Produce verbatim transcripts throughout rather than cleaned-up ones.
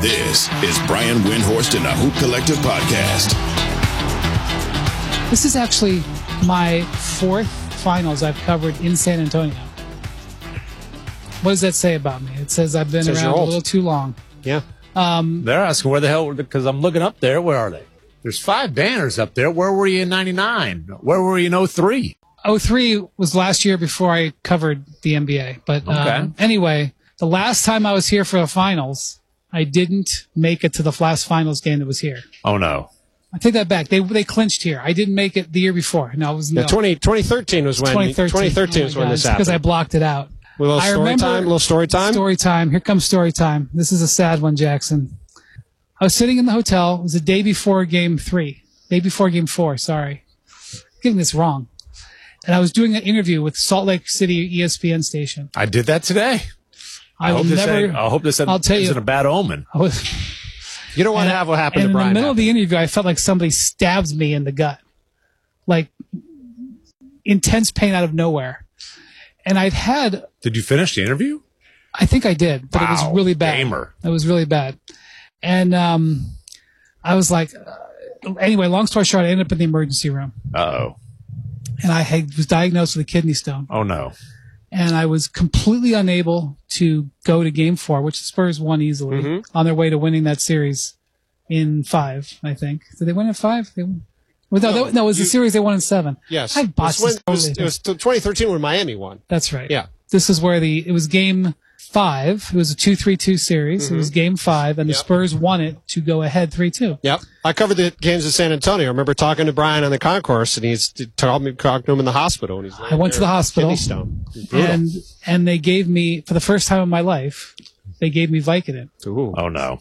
This is Brian Windhorst and the Hoop Collective podcast. This is actually my fourth finals I've covered in San Antonio. What does that say about me? It says I've been says around a little too long. Yeah. Um, They're asking where the hell, because I'm looking up there. Where are they? There's five banners up there. Where were you in ninety-nine? Where were you in oh three? oh three was last year before I covered the N B A. But um, Okay. anyway, the last time I was here for the finals, I didn't make it to the last finals game that was here. Oh, no. I take that back. They they clinched here. I didn't make it the year before. No, it was no. Yeah, twenty, twenty thirteen was when twenty thirteen. twenty thirteen Oh was my when God, this it's because I happened. blocked it out. A little I story remember- time. A little story time. Story time. Here comes story time. This is a sad one, Jackson. I was sitting in the hotel. It was the day before game three. Day before game four, sorry. I'm getting this wrong. And I was doing an interview with Salt Lake City E S P N station. I did that today. I, I, will hope this never. ain't- I hope this I'll tell you- isn't a bad omen. I was, You don't want and, to have what happened and to Brian. in the middle happen. of the interview, I felt like somebody stabbed me in the gut. Like intense pain out of nowhere. And I'd had, Did you finish the interview? I think I did, but it was Wow, really bad. gamer. It was really bad. And um, I was like, uh, anyway, long story short, I ended up in the emergency room. Uh-oh. And I had, was diagnosed with a kidney stone. Oh, no. And I was completely unable to go to game four, which the Spurs won easily Mm-hmm. on their way to winning that series in five, I think. Did they win in five? They won. Well, no, No, that, no, it was you- the series they won in seven. Yes. I It was, botched when, this it, was, totally. it was twenty thirteen when Miami won. That's right. Yeah. This is where the, it was game five. It was a two three two series. It was game five, and the Yep. Spurs won it to go ahead three two. Yep. I covered the games in San Antonio. I remember talking to Brian on the concourse, and he's told me talking to him in the hospital. And he's I went to the hospital. Kidney stone. Brutal. And, and they gave me, for the first time in my life, they gave me Vicodin. Ooh. Oh, no.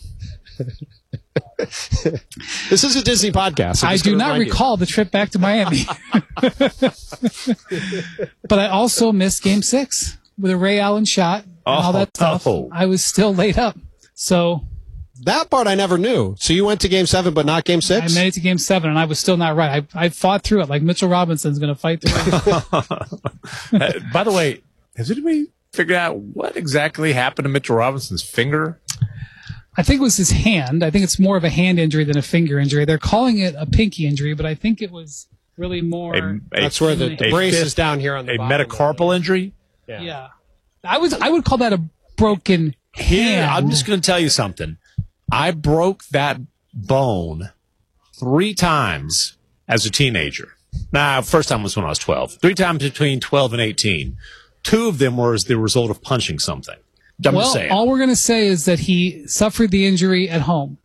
This is a Disney podcast. so I just do gonna not remind you. recall the trip back to Miami. But I also missed game six with a Ray Allen shot and all that Oh, stuff. no. I was still laid up. So That part I never knew. So you went to game seven, but not game I six? made it to game seven, and I was still not right. I, I fought through it like Mitchell Robinson's going to fight through it. Uh, by the way, has anybody figured out what exactly happened to Mitchell Robinson's finger? I think it was his hand. I think it's more of a hand injury than a finger injury. They're calling it a pinky injury, but I think it was really more. A, a, That's where the, the a brace fifth- is down here on the a bottom. metacarpal injury? Yeah. yeah. I was. I would call that a broken hand. Yeah, I'm just going to tell you something. I broke that bone three times as a teenager. Nah, first time was when I was twelve. Three times between twelve and eighteen. Two of them were as the result of punching something. I'm well, just saying. all we're going to say is that he suffered the injury at home.